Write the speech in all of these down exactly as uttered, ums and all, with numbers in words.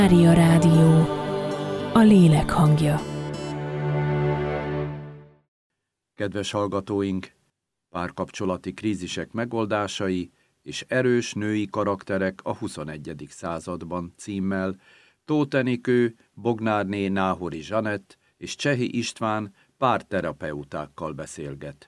Mária Rádió, a lélek hangja. Kedves hallgatóink, párkapcsolati krízisek megoldásai és erős női karakterek a huszonegyedik században címmel Tóth Enikő, Bognárné Náhori Zsanett és Csehi István párterapeutákkal beszélget.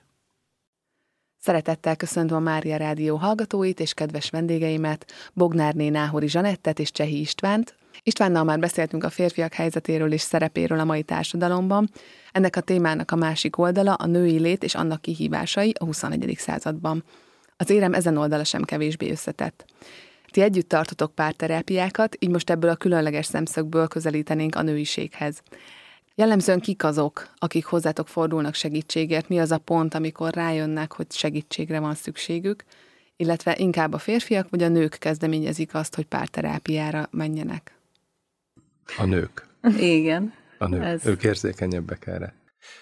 Szeretettel köszöntöm a Mária Rádió hallgatóit és kedves vendégeimet, Bognárné Náhori Zsanettet és Csehi Istvánt. Istvánnal már beszéltünk a férfiak helyzetéről és szerepéről a mai társadalomban. Ennek a témának a másik oldala a női lét és annak kihívásai a huszonegyedik században. Az érem ezen oldala sem kevésbé összetett. Ti együtt tartotok párterápiákat, így most ebből a különleges szemszögből közelítenénk a nőiséghez. Jellemzően kik azok, akik hozzátok fordulnak segítségért, mi az a pont, amikor rájönnek, hogy segítségre van szükségük, illetve inkább a férfiak vagy a nők kezdeményezik azt, hogy párterápiára menjenek? A nők. Igen. A nők. Ez... Ők érzékenyebbek erre.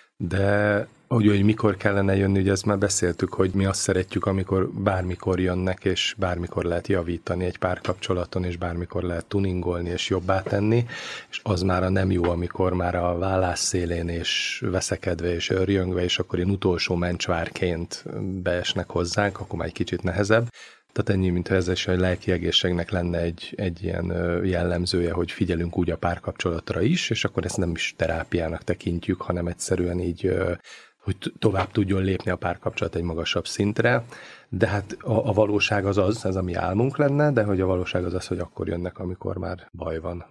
De hogy, hogy mikor kellene jönni, ugye ezt már beszéltük, hogy mi azt szeretjük, amikor bármikor jönnek, és bármikor lehet javítani egy párkapcsolaton, és bármikor lehet tuningolni, és jobbá tenni, és az már a nem jó, amikor már a vállás szélén, és veszekedve, és örjöngve, és akkor én utolsó mencsvárként beesnek hozzánk, akkor már egy kicsit nehezebb. Tehát ennyi, mintha ez is a lelki egészségnek lenne egy, egy ilyen jellemzője, hogy figyelünk úgy a párkapcsolatra is, és akkor ezt nem is terápiának tekintjük, hanem egyszerűen így, hogy tovább tudjon lépni a párkapcsolat egy magasabb szintre. De hát a, a valóság az az, ez a mi álmunk lenne, de hogy a valóság az az, hogy akkor jönnek, amikor már baj van.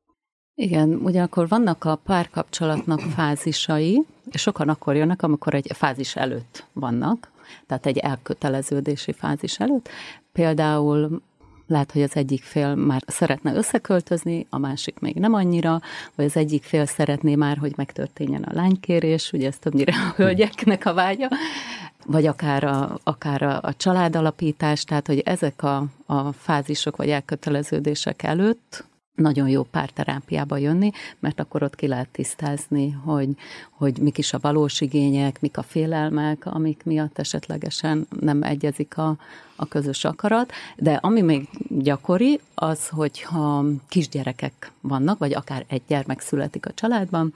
Igen, ugyanakkor vannak a párkapcsolatnak fázisai, és sokan akkor jönnek, amikor egy fázis előtt vannak, tehát egy elköteleződési fázis előtt. Például lehet, hogy az egyik fél már szeretne összeköltözni, a másik még nem annyira, vagy az egyik fél szeretné már, hogy megtörténjen a lánykérés, ugye ez többnyire a hölgyeknek a vágya, vagy akár a, akár a, a családalapítás, tehát hogy ezek a, a fázisok vagy elköteleződések előtt nagyon jó párterápiába jönni, mert akkor ott ki lehet tisztázni, hogy, hogy mik is a valós igények, mik a félelmek, amik miatt esetlegesen nem egyezik a, a közös akarat. De ami még gyakori, az, hogyha kisgyerekek vannak, vagy akár egy gyermek születik a családban,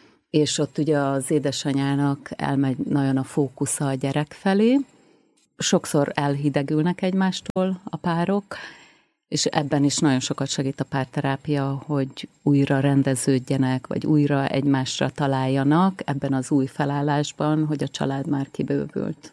és ott ugye az édesanyának elmegy nagyon a fókusza a gyerek felé, sokszor elhidegülnek egymástól a párok, és ebben is nagyon sokat segít a párterápia, hogy újra rendeződjenek, vagy újra egymásra találjanak ebben az új felállásban, hogy a család már kibővült.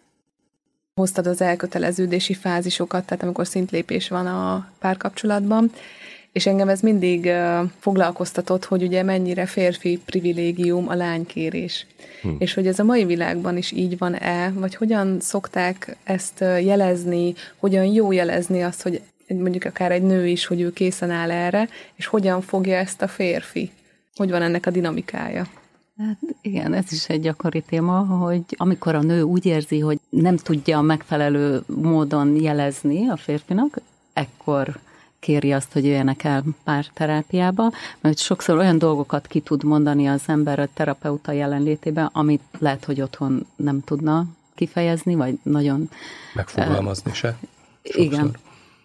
Hoztad az elköteleződési fázisokat, tehát amikor szintlépés van a párkapcsolatban, és engem ez mindig uh, foglalkoztatott, hogy ugye mennyire férfi privilégium a lánykérés. Hm. És hogy ez a mai világban is így van-e, vagy hogyan szokták ezt jelezni, hogyan jó jelezni azt, hogy mondjuk akár egy nő is, hogy ő készen áll erre, és hogyan fogja ezt a férfi? Hogy van ennek a dinamikája? Hát igen, ez is egy gyakori téma, hogy amikor a nő úgy érzi, hogy nem tudja megfelelő módon jelezni a férfinak, ekkor kéri azt, hogy jöjjenek el párterápiába, mert sokszor olyan dolgokat ki tud mondani az ember a terapeuta jelenlétében, amit lehet, hogy otthon nem tudna kifejezni, vagy nagyon... Megfogalmazni uh, se. Sokszor. Igen.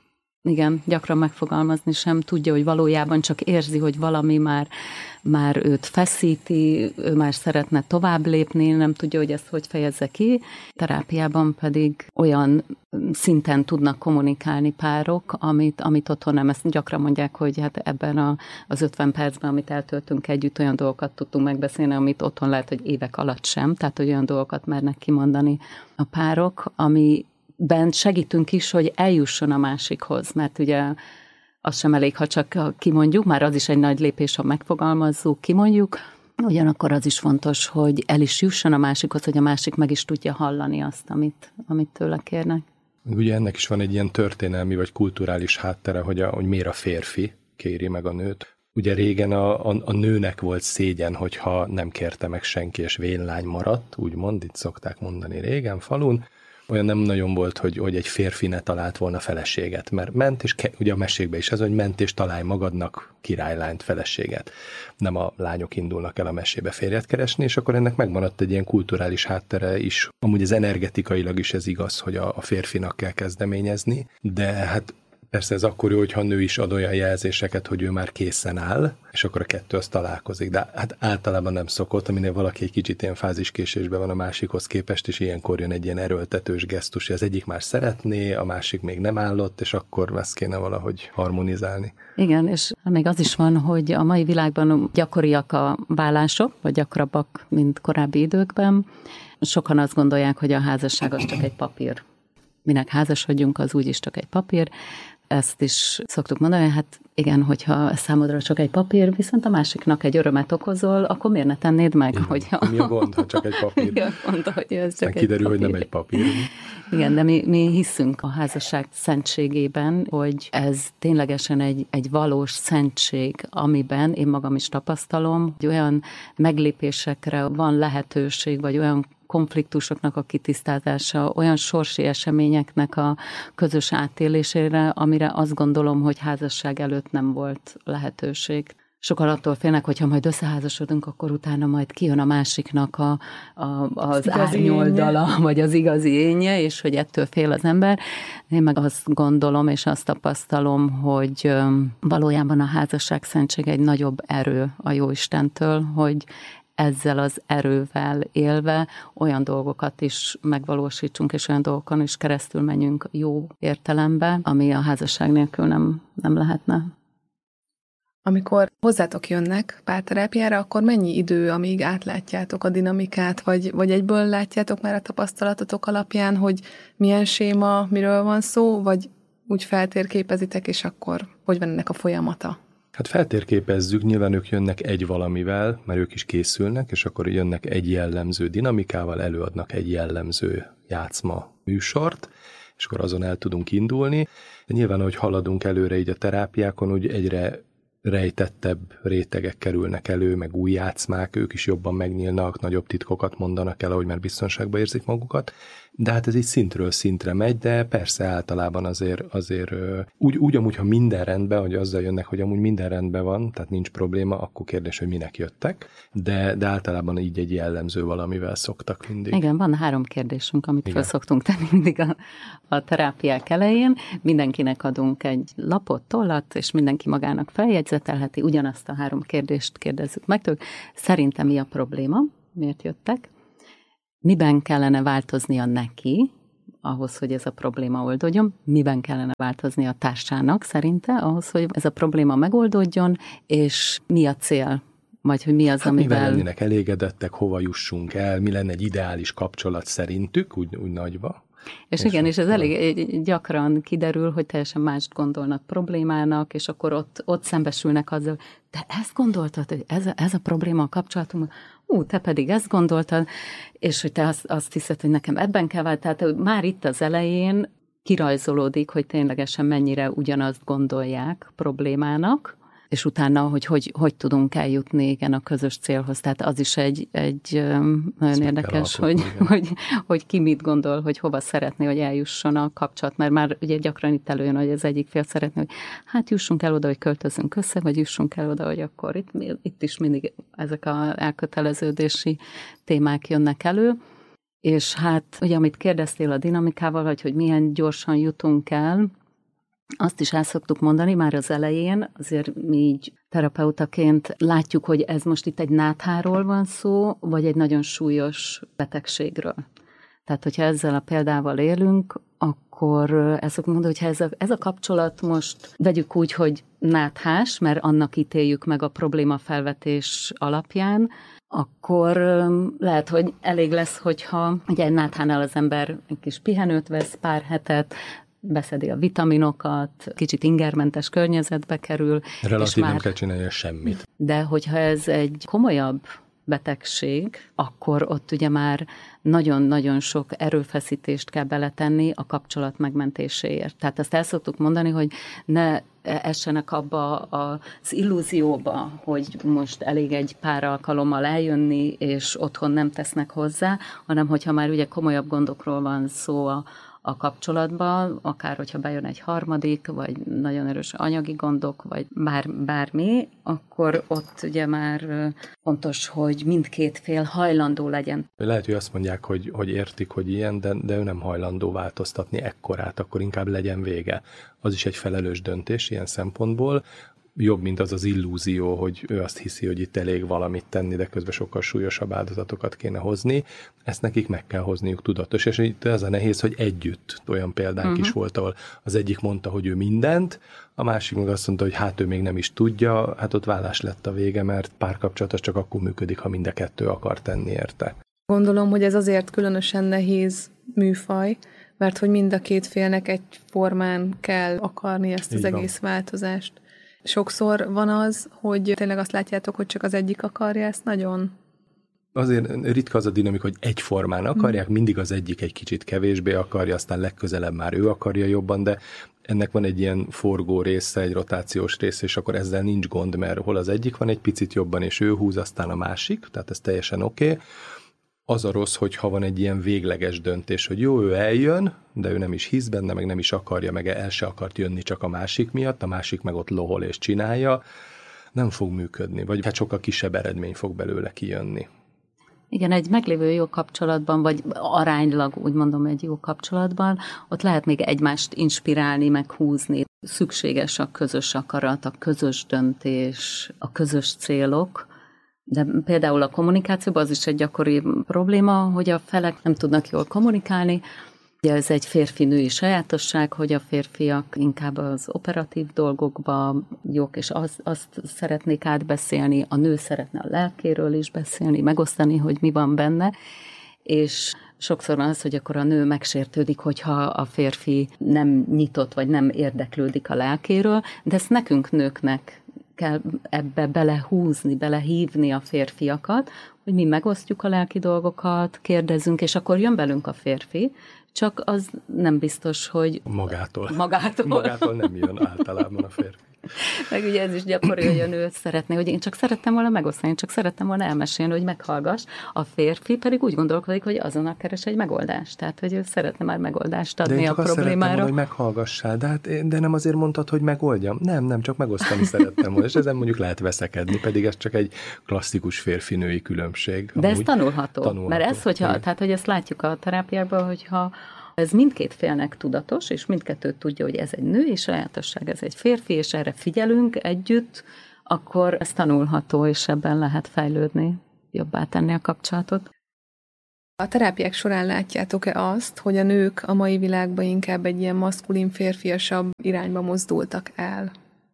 Igen, gyakran megfogalmazni sem tudja, hogy valójában csak érzi, hogy valami már, már őt feszíti, ő már szeretne tovább lépni, nem tudja, hogy ezt hogy fejezze ki. Terápiában pedig olyan szinten tudnak kommunikálni párok, amit, amit otthon nem. Ezt gyakran mondják, hogy hát ebben a, az ötven percben, amit eltöltünk együtt, olyan dolgokat tudtunk megbeszélni, amit otthon lehet, hogy évek alatt sem, tehát hogy olyan dolgokat mernek kimondani a párok, ami bent segítünk is, hogy eljusson a másikhoz, mert ugye az sem elég, ha csak kimondjuk, már az is egy nagy lépés, ha megfogalmazzuk, kimondjuk, ugyanakkor az is fontos, hogy el is jusson a másikhoz, hogy a másik meg is tudja hallani azt, amit, amit tőle kérnek. Ugye ennek is van egy ilyen történelmi vagy kulturális háttere, hogy, a, hogy miért a férfi kéri meg a nőt. Ugye régen a, a, a nőnek volt szégyen, hogyha nem kérte meg senki, és vénlány maradt, úgymond, itt szokták mondani régen falun. Olyan nem nagyon volt, hogy, hogy egy férfi ne talált volna feleséget, mert ment, és ke, ugye a mesékben is ez, hogy ment és találj magadnak királylányt, feleséget. Nem a lányok indulnak el a mesébe férjet keresni, és akkor ennek megmaradt egy ilyen kulturális háttere is. Amúgy ez energetikailag is ez igaz, hogy a, a férfinak kell kezdeményezni, de hát Persze ez akkor jó, hogyha a nő is ad olyan jelzéseket, hogy ő már készen áll, és akkor a kettő az találkozik. De hát általában nem szokott, aminél valaki egy kicsit ilyen fáziskésésben van a másikhoz képest, és ilyenkor jön egy ilyen erőltetős gesztus, hogy az egyik már szeretné, a másik még nem állott, és akkor ezt kéne valahogy harmonizálni. Igen, és még az is van, hogy a mai világban gyakoriak a vállások, vagy gyakrabbak, mint korábbi időkben. Sokan azt gondolják, hogy a házasság az csak egy papír. Minek házasodjunk, az úgyis csak egy papír. Ezt is szoktuk mondani, hát igen, hogyha számodra csak egy papír, viszont a másiknak egy örömet okozol, akkor miért ne tennéd meg? Igen. Hogyha... Mi a gond, ha csak egy papír? Mi a gond, hogy ez csak egy kiderül, papír. hogy nem egy papír. Igen, de mi, mi hiszünk a házasság szentségében, hogy ez ténylegesen egy, egy valós szentség, amiben én magam is tapasztalom, hogy olyan meglépésekre van lehetőség, vagy olyan konfliktusoknak a kitisztázása, olyan sorsi eseményeknek a közös átélésére, amire azt gondolom, hogy házasság előtt nem volt lehetőség. Sokan attól félnek, hogyha majd összeházasodunk, akkor utána majd kijön a másiknak a, a, az árnyoldala, vagy az igazi énje, és hogy ettől fél az ember. Én meg azt gondolom, és azt tapasztalom, hogy valójában a házasság szentség egy nagyobb erő a Jóistentől, hogy ezzel az erővel élve olyan dolgokat is megvalósítsunk, és olyan dolgokon is keresztül menjünk jó értelembe, ami a házasság nélkül nem, nem lehetne. Amikor hozzátok jönnek párterápiára, akkor mennyi idő, amíg átlátjátok a dinamikát, vagy, vagy egyből látjátok már a tapasztalatotok alapján, hogy milyen séma, miről van szó, vagy úgy feltérképezitek, és akkor hogy van ennek a folyamata? Hát feltérképezzük, nyilván ők jönnek egy valamivel, mert ők is készülnek, és akkor jönnek egy jellemző dinamikával, előadnak egy jellemző játszma műsort, és akkor azon el tudunk indulni. De nyilván, ahogy haladunk előre így a terápiákon, úgy egyre rejtettebb rétegek kerülnek elő, meg új játszmák, ők is jobban megnyílnak, nagyobb titkokat mondanak el, ahogy már biztonságban érzik magukat. De hát ez így szintről szintre megy, de persze általában azért, azért úgy, úgy amúgy, ha minden rendben, hogy azzal jönnek, hogy amúgy minden rendben van, tehát nincs probléma, akkor kérdés, hogy minek jöttek, de, de általában így egy jellemző valamivel szoktak mindig. Igen, van három kérdésünk, amit Igen. fel szoktunk tenni mindig a, a terápiák elején. Mindenkinek adunk egy lapot, tollat, és mindenki magának feljegyzetelheti, ugyanazt a három kérdést kérdezzük meg tőlük. Szerintem mi a probléma? Miért jöttek? Miben kellene változnia neki, ahhoz, hogy ez a probléma oldódjon, miben kellene változni a társának szerinte, ahhoz, hogy ez a probléma megoldódjon, és mi a cél, vagy hogy mi az, hát amivel... Mivel lennének elégedettek, hova jussunk el, mi lenne egy ideális kapcsolat szerintük, úgy, úgy nagyba. És, és igen, és ez elég gyakran kiderül, hogy teljesen mást gondolnak problémának, és akkor ott, ott szembesülnek azzal, te ezt gondoltad, hogy ez a, ez a probléma a kapcsolatunkban, ú, te pedig ezt gondoltad, és hogy te azt, azt hiszed, hogy nekem ebben kell változni. Tehát már itt az elején kirajzolódik, hogy ténylegesen mennyire ugyanazt gondolják problémának, és utána, hogy hogy, hogy tudunk eljutni igen, a közös célhoz. Tehát az is egy, egy nagyon érdekes, hogy, hogy, hogy ki mit gondol, hogy hova szeretné, hogy eljusson a kapcsolat. Mert már ugye gyakran itt előjön, hogy az egyik fél szeretné, hogy hát jussunk el oda, hogy költözünk össze, vagy jussunk el oda, hogy akkor itt, itt is mindig ezek az elköteleződési témák jönnek elő. És hát ugye, amit kérdeztél a dinamikával, vagy hogy milyen gyorsan jutunk el, azt is el szoktuk mondani már az elején, azért mi így terapeutaként látjuk, hogy ez most itt egy nátháról van szó, vagy egy nagyon súlyos betegségről. Tehát, hogyha ezzel a példával élünk, akkor el szoktuk mondani, hogy ez a, ez a kapcsolat most vegyük úgy, hogy náthás, mert annak ítéljük meg a problémafelvetés alapján, akkor lehet, hogy elég lesz, hogyha ugye egy náthánál az ember egy kis pihenőt vesz, pár hetet, beszedi a vitaminokat, kicsit ingermentes környezetbe kerül. Relatív már... nem kell csinálni semmit. De hogyha ez egy komolyabb betegség, akkor ott ugye már nagyon-nagyon sok erőfeszítést kell beletenni a kapcsolat megmentéséért. Tehát azt el szoktuk mondani, hogy ne essenek abba az illúzióba, hogy most elég egy pár alkalommal eljönni, és otthon nem tesznek hozzá, hanem hogyha már ugye komolyabb gondokról van szó a, a kapcsolatban, akár hogyha bejön egy harmadik, vagy nagyon erős anyagi gondok, vagy bár, bármi, akkor ott ugye már fontos, hogy mindkét fél hajlandó legyen. Lehet, hogy azt mondják, hogy, hogy értik, hogy ilyen, de, de ő nem hajlandó változtatni ekkorát, akkor inkább legyen vége. Az is egy felelős döntés ilyen szempontból. Jobb, mint az az illúzió, hogy ő azt hiszi, hogy itt elég valamit tenni, de közben sokkal súlyosabb áldozatokat kéne hozni. Ezt nekik meg kell hozniuk tudatos. És itt az a nehéz, hogy együtt olyan példánk uh-huh. is volt, ahol az egyik mondta, hogy ő mindent, a másik meg azt mondta, hogy hát ő még nem is tudja, hát ott vállás lett a vége, mert párkapcsolatos csak akkor működik, ha mind a kettő akar tenni érte. Gondolom, hogy ez azért különösen nehéz műfaj, mert hogy mind a két félnek egyformán kell akarni ezt az egész változást. Sokszor van az, hogy tényleg azt látjátok, hogy csak az egyik akarja ezt nagyon? Azért ritka az a dinamika, hogy egyformán akarják, hmm. mindig az egyik egy kicsit kevésbé akarja, aztán legközelebb már ő akarja jobban, de ennek van egy ilyen forgó része, egy rotációs része, és akkor ezzel nincs gond, mert hol az egyik van egy picit jobban, és ő húz, aztán a másik, tehát ez teljesen oké. Okay. Az a rossz, hogyha van egy ilyen végleges döntés, hogy jó, ő eljön, de ő nem is hisz benne, meg nem is akarja, meg el se akart jönni csak a másik miatt, a másik meg ott lohol és csinálja, nem fog működni, vagy hát sokkal kisebb eredmény fog belőle kijönni. Igen, egy meglévő jó kapcsolatban, vagy aránylag úgy mondom egy jó kapcsolatban, ott lehet még egymást inspirálni, meg húzni. Szükséges a közös akarat, a közös döntés, a közös célok, de például a kommunikációban az is egy gyakori probléma, hogy a felek nem tudnak jól kommunikálni. Ugye ez egy férfi-női sajátosság, hogy a férfiak inkább az operatív dolgokba jók, és az, azt szeretnék átbeszélni, a nő szeretne a lelkéről is beszélni, megosztani, hogy mi van benne, és sokszor az, hogy akkor a nő megsértődik, hogyha a férfi nem nyitott, vagy nem érdeklődik a lelkéről, de ezt nekünk nőknek kell ebbe belehúzni, belehívni a férfiakat, hogy mi megosztjuk a lelki dolgokat, kérdezzünk, és akkor jön velünk a férfi, csak az nem biztos, hogy... Magától. Magától. Magától nem jön általában a férfi. Meg ugye ez is gyakori, hogy a nő szeretné, hogy én csak szerettem volna megosztani, csak szerettem volna elmesélni, hogy meghallgass. A férfi pedig úgy gondolkodik, hogy azonnal keres egy megoldást. Tehát, hogy ő szeretne már megoldást adni a problémára. De én csak azt szerettem volna, hogy meghallgassál, de, hát, de nem azért mondtad, hogy megoldjam. Nem, nem, csak megosztani szerettem volna, és ezen mondjuk lehet veszekedni, pedig ez csak egy klasszikus férfi-női különbség. De ez tanulható. tanulható. Mert ez, hogyha, tehát, hogy ezt látjuk a terápiákban, hogyha ez mindkét félnek tudatos, és mindkettő tudja, hogy ez egy női sajátosság, ez egy férfi, és erre figyelünk együtt, akkor ez tanulható, és ebben lehet fejlődni, jobbá tenni a kapcsolatot. A terápiák során látjátok-e azt, hogy a nők a mai világban inkább egy ilyen maszkulin, férfiasabb irányba mozdultak el?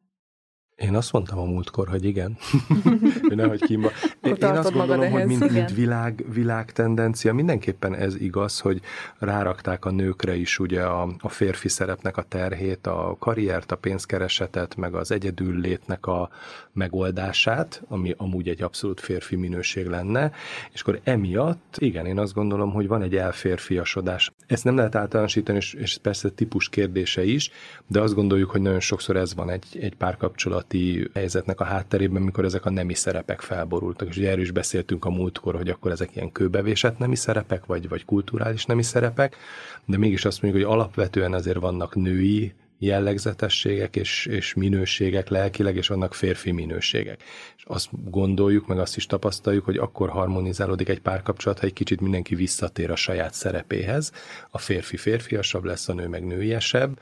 Én azt mondtam a múltkor, hogy igen. Nehogy kínba. Én, én azt gondolom, hogy mint, mint világ, világ tendencia, mindenképpen ez igaz, hogy rárakták a nőkre is ugye a, a férfi szerepnek a terhét, a karriert, a pénzkeresetet, meg az egyedüllétnek a megoldását, ami amúgy egy abszolút férfi minőség lenne, és akkor emiatt, igen, én azt gondolom, hogy van egy elférfiasodás. Ezt nem lehet általánosítani, és, és persze típus kérdése is, de azt gondoljuk, hogy nagyon sokszor ez van egy, egy párkapcsolat helyzetnek a hátterében, mikor ezek a nemi szerepek felborultak. És ugye erről is beszéltünk a múltkor, hogy akkor ezek ilyen kőbevésett nemi szerepek, vagy, vagy kulturális nemi szerepek, de mégis azt mondjuk, hogy alapvetően azért vannak női jellegzetességek és, és minőségek lelkileg, és vannak férfi minőségek. És azt gondoljuk, meg azt is tapasztaljuk, hogy akkor harmonizálódik egy párkapcsolat, ha egy kicsit mindenki visszatér a saját szerepéhez. A férfi férfiasabb lesz, a nő meg nőiesebb.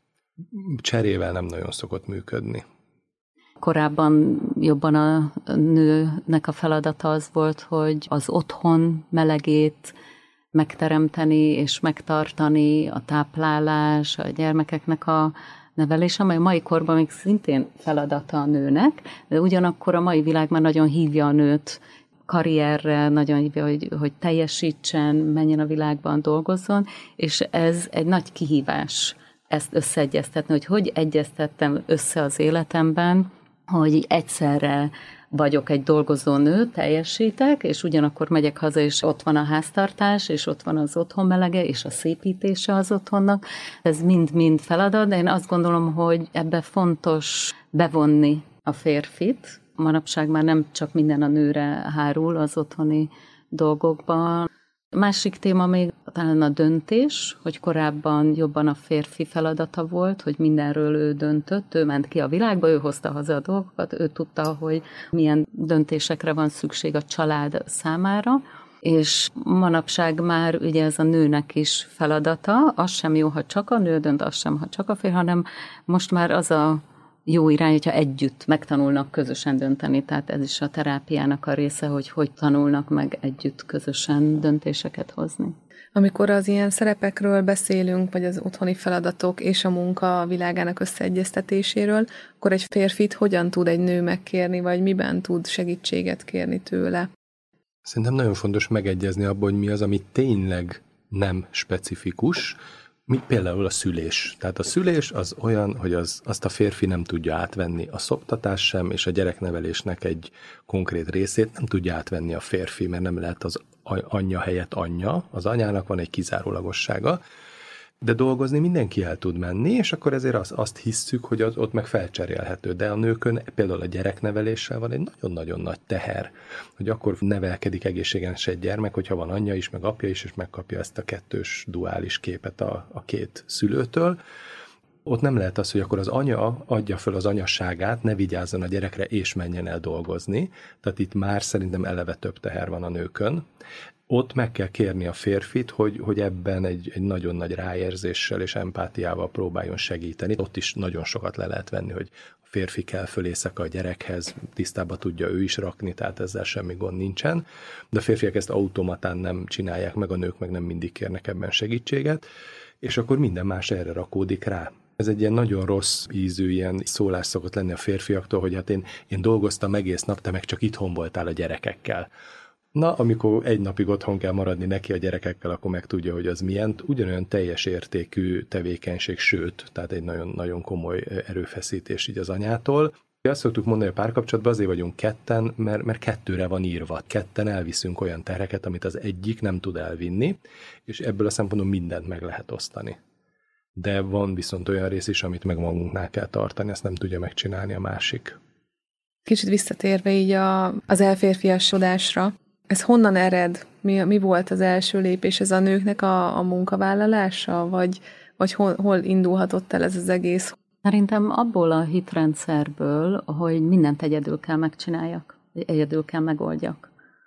Cserével nem nagyon szokott működni. Korábban jobban a nőnek a feladata az volt, hogy az otthon melegét megteremteni és megtartani, a táplálás, a gyermekeknek a nevelés, amely a mai korban még szintén feladata a nőnek, de ugyanakkor a mai világ már nagyon hívja a nőt karrierre, nagyon hívja, hogy, hogy teljesítsen, menjen a világban, dolgozzon, és ez egy nagy kihívás ezt összeegyeztetni, hogy hogy egyeztettem össze az életemben, hogy egyszerre vagyok egy dolgozó nő, teljesítek, és ugyanakkor megyek haza, és ott van a háztartás, és ott van az otthon melege, és a szépítése az otthonnak. Ez mind-mind feladat, de én azt gondolom, hogy ebbe fontos bevonni a férfit. Manapság már nem csak minden a nőre hárul az otthoni dolgokban. Másik téma még talán a döntés, hogy korábban jobban a férfi feladata volt, hogy mindenről ő döntött, ő ment ki a világba, ő hozta haza a dolgokat, ő tudta, hogy milyen döntésekre van szükség a család számára, és manapság már ugye ez a nőnek is feladata, az sem jó, ha csak a nő dönt, az sem, ha csak a férfi, hanem most már az a jó irány, hogyha együtt megtanulnak közösen dönteni, tehát ez is a terápiának a része, hogy hogy tanulnak meg együtt közösen döntéseket hozni. Amikor az ilyen szerepekről beszélünk, vagy az otthoni feladatok és a munka világának összeegyeztetéséről, akkor egy férfit hogyan tud egy nő megkérni, vagy miben tud segítséget kérni tőle? Szerintem nagyon fontos megegyezni abban, hogy mi az, ami tényleg nem specifikus, mi például a szülés. Tehát a szülés az olyan, hogy az, azt a férfi nem tudja átvenni, a szoptatás sem, és a gyereknevelésnek egy konkrét részét nem tudja átvenni a férfi, mert nem lehet az anyja helyett anyja, az anyának van egy kizárólagossága, de dolgozni mindenki el tud menni, és akkor ezért azt, azt hisszük, hogy az, ott meg felcserélhető. De a nőkön például a gyerekneveléssel van egy nagyon-nagyon nagy teher, hogy akkor nevelkedik egészséges egy gyermek, hogyha van anyja is, meg apja is, és megkapja ezt a kettős duális képet a, a két szülőtől. Ott nem lehet az, hogy akkor az anya adja föl az anyasságát, ne vigyázzon a gyerekre, és menjen el dolgozni. Tehát itt már szerintem eleve több teher van a nőkön. Ott meg kell kérni a férfit, hogy, hogy ebben egy, egy nagyon nagy ráérzéssel és empátiával próbáljon segíteni. Ott is nagyon sokat le lehet venni, hogy a férfi kell föl éjszaka a gyerekhez, tisztába tudja ő is rakni, tehát ezzel semmi gond nincsen. De a férfiak ezt automatán nem csinálják meg, a nők meg nem mindig kérnek ebben segítséget, és akkor minden más erre rakódik rá. Ez egy ilyen nagyon rossz ízű ilyen szólás szokott lenni a férfiaktól, hogy hát én, én dolgoztam egész nap, te meg csak itthon voltál a gyerekekkel. Na, amikor egy napig otthon kell maradni neki a gyerekekkel, akkor meg tudja, hogy az milyen. Ugyanolyan teljes értékű tevékenység, sőt, tehát egy nagyon, nagyon komoly erőfeszítés így az anyától. Azt szoktuk mondani, hogy a párkapcsolatban azért vagyunk ketten, mert, mert kettőre van írva. Ketten elviszünk olyan terheket, amit az egyik nem tud elvinni, és ebből a szempontból mindent meg lehet osztani. De van viszont olyan rész is, amit meg magunknál kell tartani, ezt nem tudja megcsinálni a másik. Kicsit visszatérve így a, az elférfiasodásra, ez honnan ered? Mi, mi volt az első lépés? Ez a nőknek a, a munkavállalása? Vagy, vagy hol, hol indulhatott el ez az egész? Szerintem abból a hitrendszerből, hogy mindent egyedül kell megcsináljak, egyedül kell megoldjak.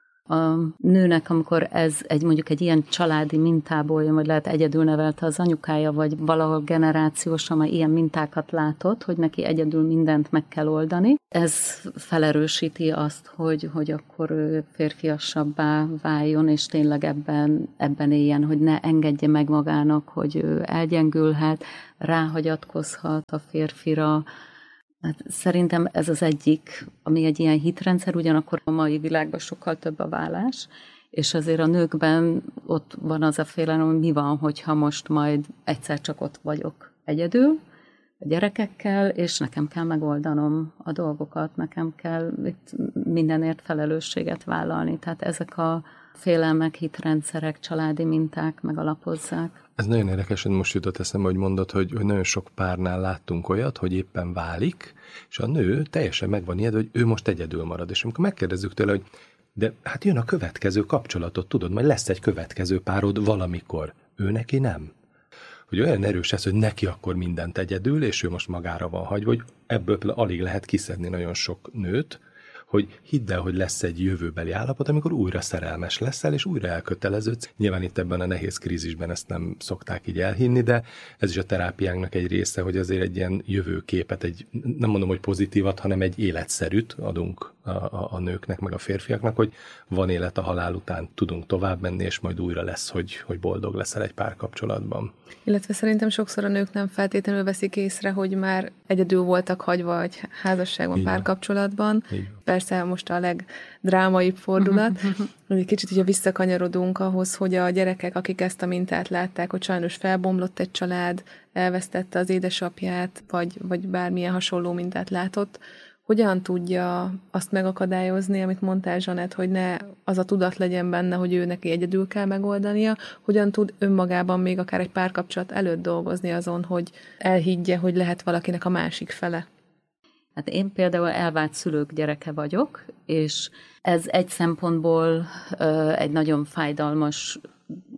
A nőnek, amikor ez egy mondjuk egy ilyen családi mintából jön, vagy lehet egyedül nevelte az anyukája, vagy valahol generációsan már ilyen mintákat látott, hogy neki egyedül mindent meg kell oldani. Ez felerősíti azt, hogy, hogy akkor ő férfiasabbá váljon, és tényleg ebben, ebben éljen, hogy ne engedje meg magának, hogy ő elgyengülhet, ráhagyatkozhat a férfira. Hát szerintem ez az egyik, ami egy ilyen hitrendszer, ugyanakkor a mai világban sokkal több a vállás, és azért a nőkben ott van az a félelem, hogy mi van, hogyha most majd egyszer csak ott vagyok egyedül, a gyerekekkel, és nekem kell megoldanom a dolgokat, nekem kell itt mindenért felelősséget vállalni. Tehát ezek a félelmek, hitrendszerek, családi minták megalapozzák. Ez nagyon érdekes, hogy most jutott eszembe, hogy mondod, hogy, hogy nagyon sok párnál láttunk olyat, hogy éppen válik, és a nő teljesen meg van ijedve, hogy ő most egyedül marad. És amikor megkérdezzük tőle, hogy de hát jön a következő kapcsolatot, tudod, majd lesz egy következő párod valamikor. Ő neki nem. Hogy olyan erős ez, hogy neki akkor mindent egyedül, és ő most magára van hagyva, hogy ebből alig lehet kiszedni nagyon sok nőt, hogy hidd el, hogy lesz egy jövőbeli állapot, amikor újra szerelmes leszel, és újra elköteleződsz. Nyilván itt ebben a nehéz krízisben ezt nem szokták így elhinni, de ez is a terápiánknak egy része, hogy azért egy ilyen jövőképet, egy, nem mondom, hogy pozitívat, hanem egy életszerűt adunk a, a, a nőknek, meg a férfiaknak, hogy van élet a halál után, tudunk tovább menni, és majd újra lesz, hogy, hogy boldog leszel egy párkapcsolatban. Illetve szerintem sokszor a nők nem feltétlenül veszik észre, hogy már egyedül voltak hagyva egy házasságban, igen, párkapcsolatban. Igen. Persze most a legdrámaibb fordulat, hogy egy kicsit ugye visszakanyarodunk ahhoz, hogy a gyerekek, akik ezt a mintát látták, hogy sajnos felbomlott egy család, elvesztette az édesapját, vagy, vagy bármilyen hasonló mintát látott, hogyan tudja azt megakadályozni, amit mondtál, Zsanett, hogy ne az a tudat legyen benne, hogy ő neki egyedül kell megoldania, hogyan tud önmagában még akár egy párkapcsolat előtt dolgozni azon, hogy elhiggye, hogy lehet valakinek a másik fele? Hát én például elvált szülők gyereke vagyok, és ez egy szempontból ö, egy nagyon fájdalmas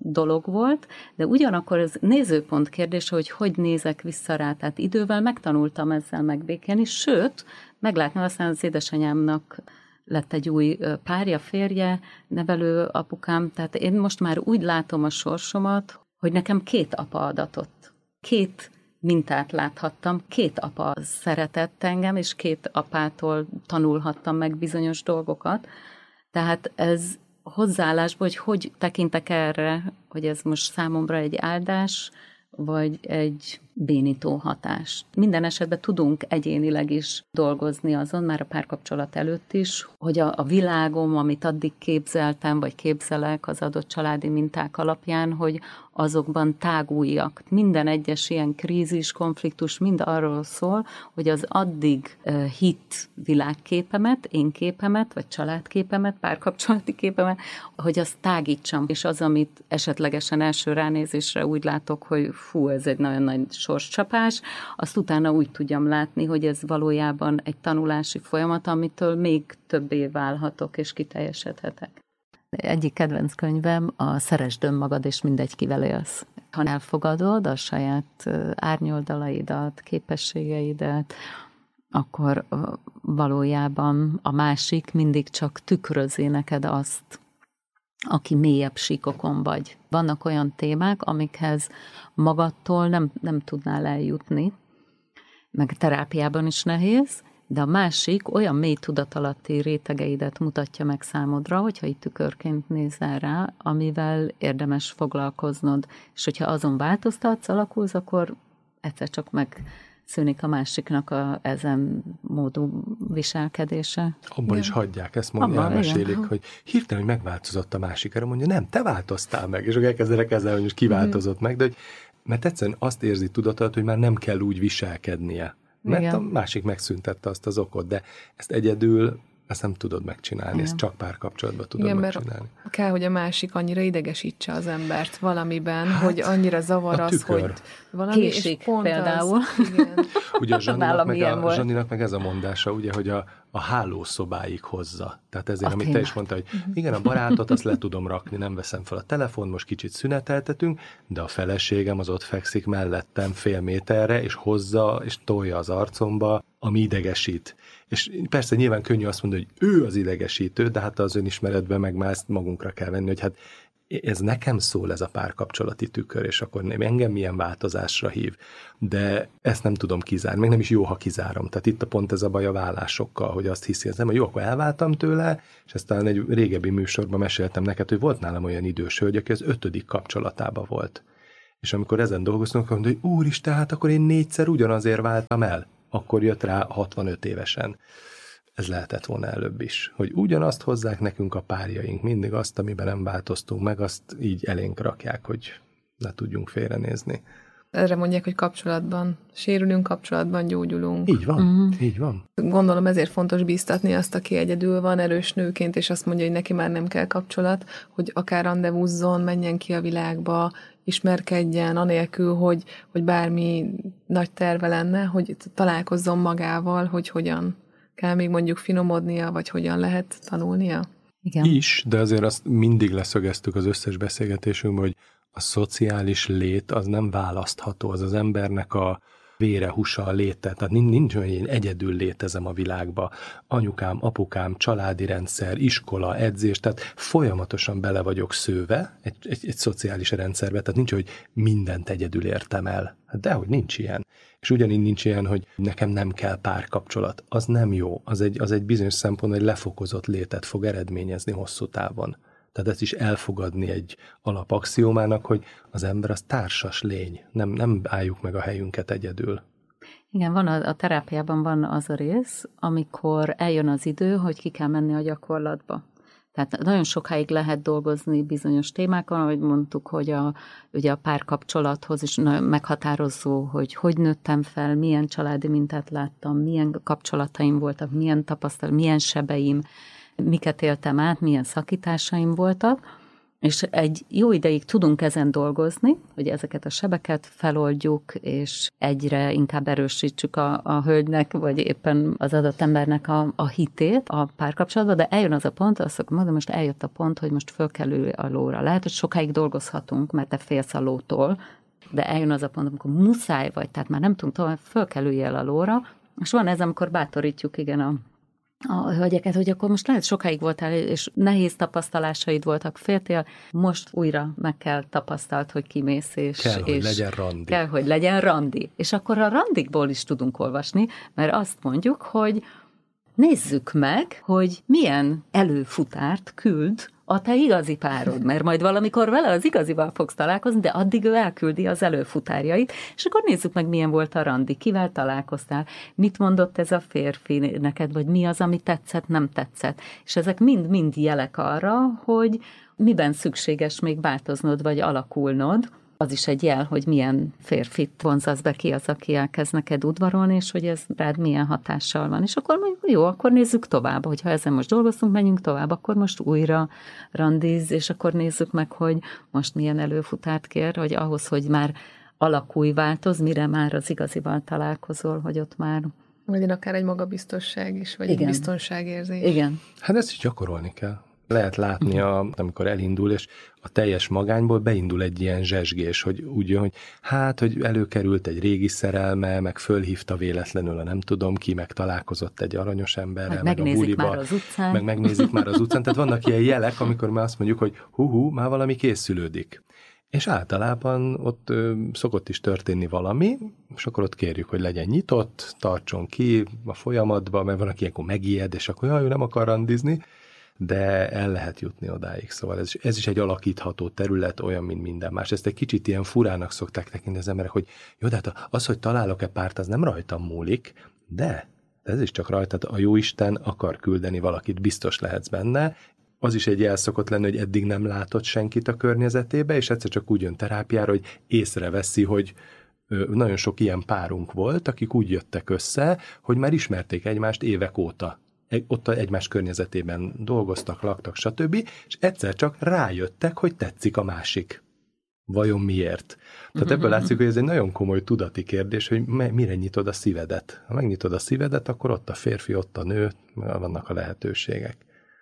dolog volt, de ugyanakkor ez nézőpont kérdése, hogy hogy nézek vissza rá, tehát idővel megtanultam ezzel megbékélni, sőt, meglátni, aztán az édesanyámnak lett egy új párja, férje, nevelő apukám, tehát én most már úgy látom a sorsomat, hogy nekem két apa adatott. Két mintát láthattam, két apa szeretett engem, és két apától tanulhattam meg bizonyos dolgokat. Tehát ez hozzáállásból, hogy hogy tekintek erre, hogy ez most számomra egy áldás, vagy egy bénító hatás. Minden esetben tudunk egyénileg is dolgozni azon, már a párkapcsolat előtt is, hogy a, a világom, amit addig képzeltem, vagy képzelek az adott családi minták alapján, hogy azokban táguljak. Minden egyes ilyen krízis, konfliktus mind arról szól, hogy az addig uh, hit világképemet, én képemet, vagy családképemet, párkapcsolati képemet, hogy azt tágítsam, és az, amit esetlegesen első ránézésre úgy látok, hogy fú, ez egy nagyon nagy sorscsapás, azt utána úgy tudjam látni, hogy ez valójában egy tanulási folyamat, amitől még többé válhatok és kiteljesedhetek. Egyik kedvenc könyvem a Szeresd önmagad, és mindegy, kivel élsz. Ha elfogadod a saját árnyoldalaidat, képességeidet, akkor valójában a másik mindig csak tükrözi neked azt, aki mélyebb síkokon vagy. Vannak olyan témák, amikhez magadtól nem, nem tudnál eljutni, meg terápiában is nehéz, de a másik olyan mély tudatalatti rétegeidet mutatja meg számodra, hogyha itt tükörként nézel rá, amivel érdemes foglalkoznod. És hogyha azon változtatsz, alakulsz, akkor egyszer csak megszűnik a másiknak a ezen módú viselkedése. Abban igen. is hagyják, ezt mondja, elmesélik, hogy hirtelen, hogy megváltozott a másik. Erre mondja, nem, te változtál meg, és akkor elkezdenek ezzel, hogy most kiváltozott mm. meg, de hogy, mert egyszerűen azt érzi tudatot, hogy már nem kell úgy viselkednie. Mert igen. a másik megszüntette azt az okot, de ezt egyedül ezt nem tudod megcsinálni, igen. ezt csak párkapcsolatban tudod igen, megcsinálni. Kell, hogy a másik annyira idegesítse az embert valamiben, hát, hogy annyira zavar az, hogy valami, Késik, és pont például. Az, igen. Ugye a Zsaninak, meg, a, Zsaninak meg ez a mondása, ugye, hogy a, a hálószobáig hozza. Tehát ezért, a amit téma. Te is mondta, hogy igen, a barátot azt le tudom rakni, nem veszem fel a telefon, most kicsit szüneteltetünk, de a feleségem az ott fekszik mellettem fél méterre, és hozza, és tolja az arcomba, ami idegesít. És persze nyilván könnyű azt mondani, hogy ő az idegesítő, de hát az önismeretben meg már ezt magunkra kell venni, hogy hát ez nekem szól, ez a párkapcsolati tükör, és akkor engem milyen változásra hív. De ezt nem tudom kizárni, meg nem is jó, ha kizárom. Tehát itt a pont ez a baj a vállásokkal, hogy azt hiszi az ember, hogy jó, akkor elváltam tőle, és ezt talán egy régebbi műsorban meséltem neked, hogy volt nálam olyan idős hölgy, aki az ötödik kapcsolatában volt. És amikor ezen dolgoztunk, akkor mondta, hogy úristen, hát akkor én négyszer ugyanazért váltam el. Akkor jött rá hatvanöt évesen. Ez lehetett volna előbb is. Hogy ugyanazt hozzák nekünk a párjaink, mindig azt, amiben nem változtunk meg, azt így elénk rakják, hogy ne tudjunk félrenézni. Erre mondják, hogy kapcsolatban sérülünk, kapcsolatban gyógyulunk. Így van, uh-huh. így van. Gondolom ezért fontos bíztatni azt, aki egyedül van, erős nőként, és azt mondja, hogy neki már nem kell kapcsolat, hogy akár randevúzzon, menjen ki a világba, ismerkedjen, anélkül, hogy, hogy bármi nagy terve lenne, hogy találkozzon magával, hogy hogyan kell még mondjuk finomodnia, vagy hogyan lehet tanulnia. Igen. Is, de azért azt mindig leszögeztük az összes beszélgetésünkben, hogy a szociális lét az nem választható, az az embernek a vére, húsa, a léte. Tehát nincs olyan, hogy én egyedül létezem a világba. Anyukám, apukám, családi rendszer, iskola, edzés, tehát folyamatosan bele vagyok szőve egy, egy, egy szociális rendszerbe, tehát nincs, hogy mindent egyedül értem el. Hát dehogy nincs ilyen. És ugyanígy nincs ilyen, hogy nekem nem kell párkapcsolat. Az nem jó. Az egy, az egy bizonyos szempont, hogy lefokozott létet fog eredményezni hosszú távon. Tehát ezt is elfogadni egy alapaxiómának, hogy az ember az társas lény, nem, nem álljuk meg a helyünket egyedül. Igen, van a, a terápiában van az a rész, amikor eljön az idő, hogy ki kell menni a gyakorlatba. Tehát nagyon sokáig lehet dolgozni bizonyos témákon, ahogy mondtuk, hogy a, ugye a párkapcsolathoz is meghatározó, hogy hogy nőttem fel, milyen családi mintát láttam, milyen kapcsolataim voltak, milyen tapasztalat, milyen sebeim, miket éltem át, milyen szakításaim voltak, És egy jó ideig tudunk ezen dolgozni, hogy ezeket a sebeket feloldjuk, és egyre inkább erősítsük a, a hölgynek, vagy éppen az adott embernek a, a hitét a párkapcsolatban, de eljön az a pont, azt szokom mondani, most eljött a pont, hogy most föl kell ülni a lóra. Lehet, hogy sokáig dolgozhatunk, mert te félsz a lótól, de eljön az a pont, amikor muszáj vagy, tehát már nem tudunk tovább, föl kell üljél a lóra, és van ez, amikor bátorítjuk, igen, a a hölgyeket, hogy akkor most lehet sokáig voltál, és nehéz tapasztalásaid voltak, féltél, most újra meg kell tapasztalt, hogy kimész, és... Kell, és hogy legyen randi. Kell, hogy legyen randi. És akkor a randikból is tudunk olvasni, mert azt mondjuk, hogy nézzük meg, hogy milyen előfutárt küld a te igazi párod, mert majd valamikor vele az igazival fogsz találkozni, de addig ő elküldi az előfutárjait, és akkor nézzük meg, milyen volt a randi, kivel találkoztál, mit mondott ez a férfi neked, vagy mi az, ami tetszett, nem tetszett. És ezek mind-mind jelek arra, hogy miben szükséges még változnod, vagy alakulnod. Az is egy jel, hogy milyen férfit vonzasz be, ki az, aki elkezd neked udvarolni, és hogy ez rád milyen hatással van. És akkor mondjuk, jó, akkor nézzük tovább, hogyha ezen most dolgozunk, menjünk tovább, akkor most újra randiz, és akkor nézzük meg, hogy most milyen előfutárt kér, hogy ahhoz, hogy már alakulj, változ, mire már az igazival találkozol, hogy ott már... Vagy akár egy magabiztosság is, vagy Igen. egy biztonságérzés. Igen. Hát ezt is gyakorolni kell. Lehet látni, a, amikor elindul, és a teljes magányból beindul egy ilyen zsezsgés, hogy úgy jön, hogy hát, hogy előkerült egy régi szerelme, meg fölhívta véletlenül a nem tudom ki, meg találkozott egy aranyos emberrel, meg, meg a buliba, már az utcán. meg megnézik már az utcán. Tehát vannak ilyen jelek, amikor már azt mondjuk, hogy hú-hú, már valami készülődik. És általában ott ö, szokott is történni valami, és akkor ott kérjük, hogy legyen nyitott, tartson ki a folyamatba, mert van, aki ilyenkor megijed, és akkor jaj, ő nem akar randizni, de el lehet jutni odáig. Szóval ez, ez is egy alakítható terület, olyan, mint minden más. Ezt egy kicsit ilyen furának szokták tekinteni az emberek, hogy jó, de hát az, hogy találok-e párt, az nem rajtam múlik, de ez is csak rajtad. A jóisten akar küldeni valakit, biztos lehetsz benne. Az is egy jel szokott lenni, hogy eddig nem látott senkit a környezetébe, és egyszer csak úgy jön terápiára, hogy észreveszi, hogy nagyon sok ilyen párunk volt, akik úgy jöttek össze, hogy már ismerték egymást évek óta. Ott egymás környezetében dolgoztak, laktak, stb. És egyszer csak rájöttek, hogy tetszik a másik. Vajon miért? Tehát ebből látszik, hogy ez egy nagyon komoly tudati kérdés, hogy mire nyitod a szívedet. Ha megnyitod a szívedet, akkor ott a férfi, ott a nő, vannak a lehetőségek.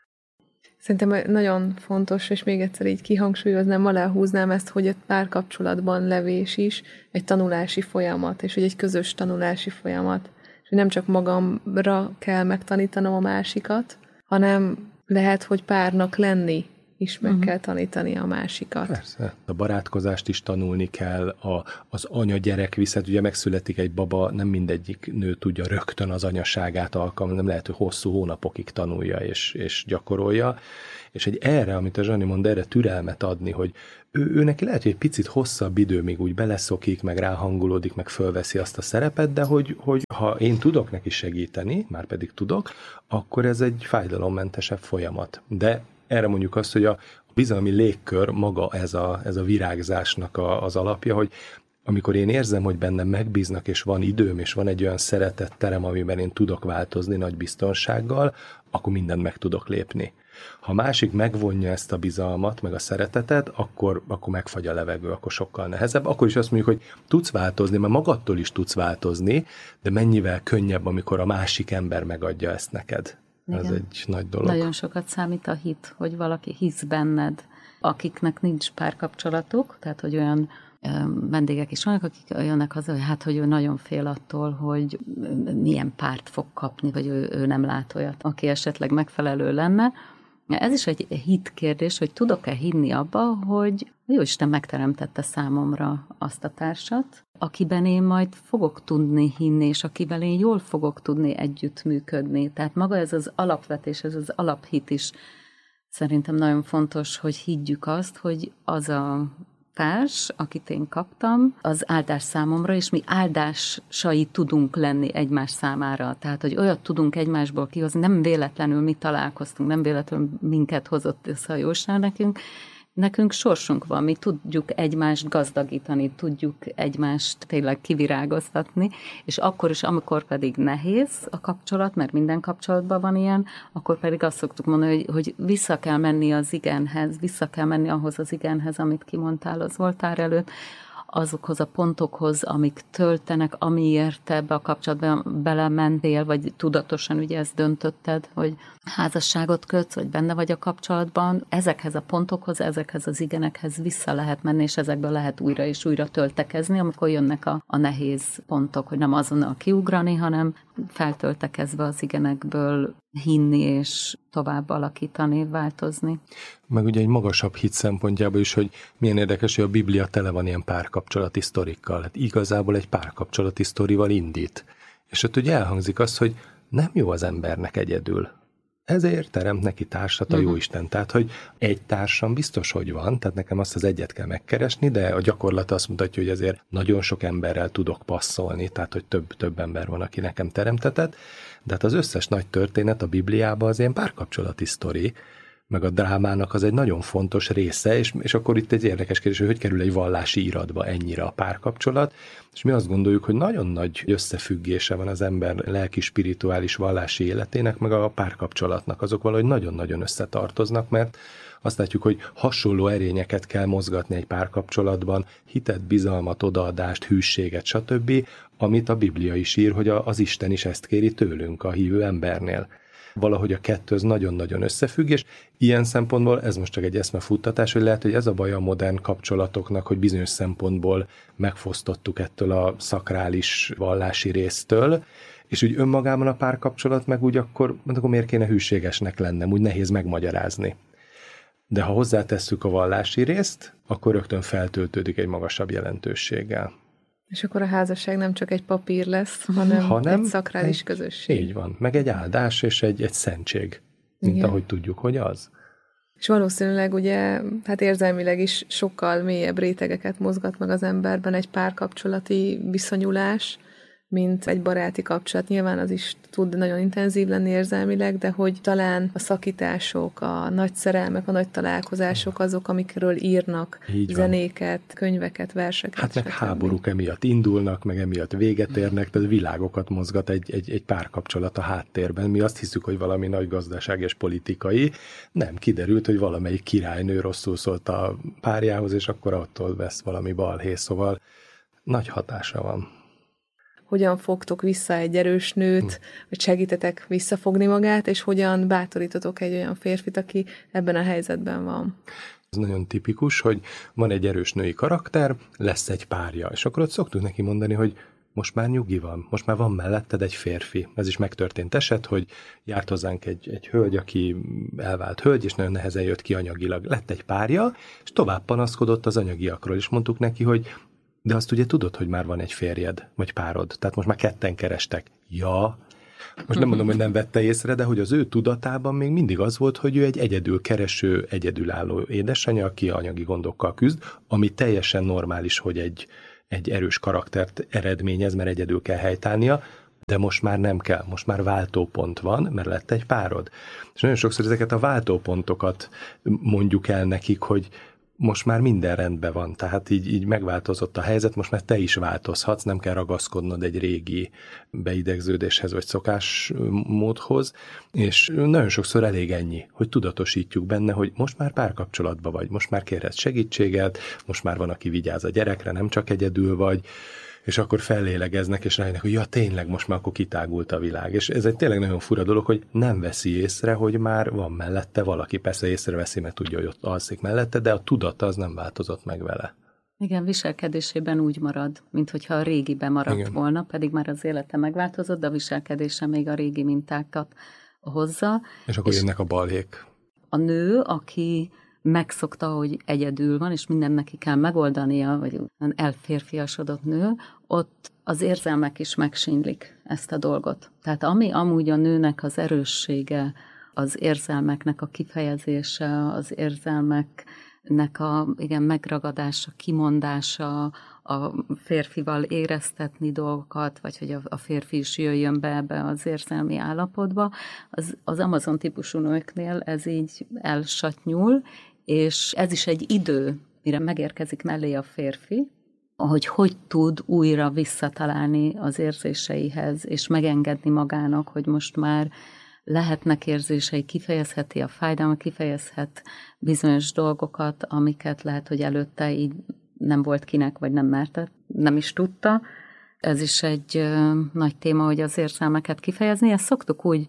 Szerintem nagyon fontos, és még egyszer így kihangsúlyoznám, aláhúznám ezt, hogy a párkapcsolatban levés is egy tanulási folyamat, és hogy egy közös tanulási folyamat. És nem csak magamra kell megtanítanom a másikat, hanem lehet, hogy párnak lenni is meg uh-huh. kell tanítani a másikat. Persze. A barátkozást is tanulni kell, a, az anya-gyerek viszont, ugye megszületik egy baba, nem mindegyik nő tudja rögtön az anyaságát alkalmazni, nem lehet, hogy hosszú hónapokig tanulja és, és gyakorolja. És egy erre, amit a Zsani mond, erre türelmet adni, hogy ő, ő neki lehet, hogy egy picit hosszabb idő, még úgy beleszokik, meg ráhangolódik, meg fölveszi azt a szerepet, de hogy, hogy ha én tudok neki segíteni, már pedig tudok, akkor ez egy fájdalommentesebb folyamat. De erre mondjuk azt, hogy a bizalmi légkör maga ez a, ez a virágzásnak a, az alapja, hogy amikor én érzem, hogy bennem megbíznak, és van időm, és van egy olyan szeretett terem, amiben én tudok változni nagy biztonsággal, akkor mindent meg tudok lépni. Ha másik megvonja ezt a bizalmat, meg a szeretetet, akkor, akkor megfagy a levegő, akkor sokkal nehezebb. Akkor is azt mondjuk, hogy tudsz változni, mert magadtól is tudsz változni, de mennyivel könnyebb, amikor a másik ember megadja ezt neked. Igen. Ez egy nagy dolog. Nagyon sokat számít a hit, hogy valaki hisz benned, akiknek nincs párkapcsolatuk, tehát hogy olyan vendégek is vannak, akik jönnek haza, hogy hát, hogy ő nagyon fél attól, hogy milyen párt fog kapni, vagy ő, ő nem lát olyat, aki esetleg megfelelő lenne. Ez is egy hit kérdés, hogy tudok-e hinni abba, hogy Jóisten megteremtette számomra azt a társat, akiben én majd fogok tudni hinni, és akivel én jól fogok tudni együttműködni. Tehát maga ez az alapvetés, ez az alaphit is szerintem nagyon fontos, hogy higgyük azt, hogy az a társ, akit én kaptam, az áldás számomra, és mi áldásai tudunk lenni egymás számára. Tehát, hogy olyat tudunk egymásból kihozni, nem véletlenül mi találkoztunk, nem véletlenül minket hozott össze a Jóisten nekünk, nekünk sorsunk van, mi tudjuk egymást gazdagítani, tudjuk egymást tényleg kivirágoztatni, és akkor is, amikor pedig nehéz a kapcsolat, mert minden kapcsolatban van ilyen, akkor pedig azt szoktuk mondani, hogy, hogy vissza kell menni az igenhez, vissza kell menni ahhoz az igenhez, amit kimondtál az oltár előtt, azokhoz a pontokhoz, amik töltenek, amiért ebbe a kapcsolatban belementél, vagy tudatosan ugye ezt döntötted, hogy házasságot kötsz, vagy benne vagy a kapcsolatban, ezekhez a pontokhoz, ezekhez az igenekhez vissza lehet menni, és ezekből lehet újra és újra töltekezni, amikor jönnek a, a nehéz pontok, hogy nem azonnal kiugrani, hanem feltöltekezve az igenekből hinni és tovább alakítani, változni. Meg ugye egy magasabb hit szempontjából is, hogy milyen érdekes, hogy a Biblia tele van ilyen párkapcsolati sztorikkal. Hát igazából egy párkapcsolati sztorival indít. És ott ugye elhangzik az, hogy nem jó az embernek egyedül. Ezért teremt neki társat a uh-huh. Jóisten. Tehát, hogy egy társam biztos, hogy van, tehát nekem azt az egyet kell megkeresni, de a gyakorlat azt mutatja, hogy azért nagyon sok emberrel tudok passzolni, tehát, hogy több, több ember van, aki nekem teremtetett. De hát az összes nagy történet a Bibliában az ilyen párkapcsolati sztori, meg a drámának az egy nagyon fontos része, és, és akkor itt egy érdekes kérdés, hogy hogy kerül egy vallási iratba ennyire a párkapcsolat, és mi azt gondoljuk, hogy nagyon nagy összefüggése van az ember lelki, spirituális, vallási életének, meg a párkapcsolatnak. Azok valahogy nagyon-nagyon összetartoznak, mert azt látjuk, hogy hasonló erényeket kell mozgatni egy párkapcsolatban, hitet, bizalmat, odaadást, hűséget, stb., amit a Biblia is ír, hogy az Isten is ezt kéri tőlünk, a hívő embernél. Valahogy a kettő az nagyon-nagyon összefügg, és ilyen szempontból ez most csak egy eszmefuttatás, hogy lehet, hogy ez a baj a modern kapcsolatoknak, hogy bizonyos szempontból megfosztottuk ettől a szakrális vallási résztől, és úgy önmagában a párkapcsolat meg úgy akkor, akkor miért kéne hűségesnek lennem, úgy nehéz megmagyarázni. De ha hozzátesszük a vallási részt, akkor rögtön feltöltődik egy magasabb jelentőséggel. És akkor a házasság nem csak egy papír lesz, hanem, hanem egy szakrális egy, közösség. Így van. Meg egy áldás és egy, egy szentség, mint igen. ahogy tudjuk, hogy az. És valószínűleg ugye, hát érzelmileg is sokkal mélyebb rétegeket mozgat meg az emberben egy párkapcsolati viszonyulás, mint egy baráti kapcsolat. Nyilván az is tud nagyon intenzív lenni érzelmileg, de hogy talán a szakítások, a nagy szerelmek, a nagy találkozások azok, amikről írnak zenéket, könyveket, verseket. Hát meg háborúk emiatt indulnak, meg emiatt véget érnek, tehát világokat mozgat egy, egy, egy párkapcsolat a háttérben. Mi azt hiszük, hogy valami nagy gazdaság és politikai. Nem, kiderült, hogy valamelyik királynő rosszul szólt a párjához, és akkor attól vesz valami balhé, szóval nagy hatása van. Hogyan fogtok vissza egy erős nőt, hogy segítetek visszafogni magát, és hogyan bátorítotok egy olyan férfit, aki ebben a helyzetben van. Ez nagyon tipikus, hogy van egy erős női karakter, lesz egy párja, és akkor ott szoktuk neki mondani, hogy most már nyugi van, most már van melletted egy férfi. Ez is megtörtént eset, hogy járt hozzánk egy, egy hölgy, aki elvált hölgy, és nagyon nehezen jött ki anyagilag. Lett egy párja, és tovább panaszkodott az anyagiakról, és mondtuk neki, hogy de azt ugye tudod, hogy már van egy férjed, vagy párod, tehát most már ketten kerestek. Ja, most nem mondom, hogy nem vette észre, de hogy az ő tudatában még mindig az volt, hogy ő egy egyedül kereső, egyedülálló édesanyja, aki anyagi gondokkal küzd, ami teljesen normális, hogy egy, egy erős karaktert eredményez, mert egyedül kell helytállnia, de most már nem kell, most már váltópont van, mert lett egy párod. És nagyon sokszor ezeket a váltópontokat mondjuk el nekik, hogy most már minden rendben van, tehát így, így megváltozott a helyzet, most már te is változhatsz, nem kell ragaszkodnod egy régi beidegződéshez vagy szokásmódhoz, és nagyon sokszor elég ennyi, hogy tudatosítjuk benne, hogy most már párkapcsolatban vagy, most már kérhetsz segítséget, most már van, aki vigyáz a gyerekre, nem csak egyedül vagy, és akkor fellélegeznek, és rájönnek, hogy ja, tényleg most már akkor kitágult a világ. És ez egy tényleg nagyon fura dolog, hogy nem veszi észre, hogy már van mellette valaki. Persze észreveszi, mert tudja, hogy ott alszik mellette, de a tudata az nem változott meg vele. Igen, viselkedésében úgy marad, mint hogyha a régiben maradt Igen. volna, pedig már az élete megváltozott, de a viselkedése még a régi mintákat hozza. És akkor és jönnek a balhék. A nő, aki megszokta, hogy egyedül van, és minden neki kell megoldania, vagy elférfiasodott nő, ott az érzelmek is megsínylik ezt a dolgot. Tehát ami amúgy a nőnek az erőssége, az érzelmeknek a kifejezése, az érzelmeknek a igen, megragadása, kimondása, a férfival éreztetni dolgokat, vagy hogy a férfi is jöjjön be ebbe az érzelmi állapotba, az, az Amazon típusú nőknél ez így elsatnyul, és ez is egy idő, mire megérkezik mellé a férfi, hogy hogy tud újra visszatalálni az érzéseihez, és megengedni magának, hogy most már lehetnek érzései, kifejezheti a fájdalmat, kifejezhet bizonyos dolgokat, amiket lehet, hogy előtte így nem volt kinek, vagy nem merte, nem is tudta. Ez is egy ö, nagy téma, hogy az érzelmeket kifejezni. Ezt szoktuk úgy